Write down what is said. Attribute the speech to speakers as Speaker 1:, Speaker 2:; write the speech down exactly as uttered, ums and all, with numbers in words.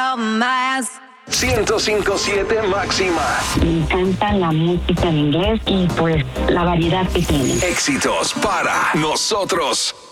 Speaker 1: más.
Speaker 2: ciento cinco punto siete máxima.
Speaker 3: Me encanta la música en inglés y pues la variedad que tiene.
Speaker 2: Éxitos para nosotros.